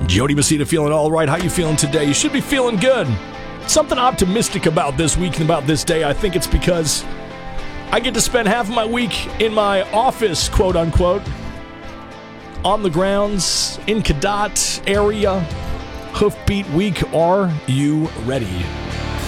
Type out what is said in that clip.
Jody Messina feeling all right. How you feeling today? You should be feeling good. Something optimistic about this week and about this day. I think it's because I get to spend half of my week in my office, quote unquote, on the grounds in Cadott area. Hoofbeat week. Are you ready?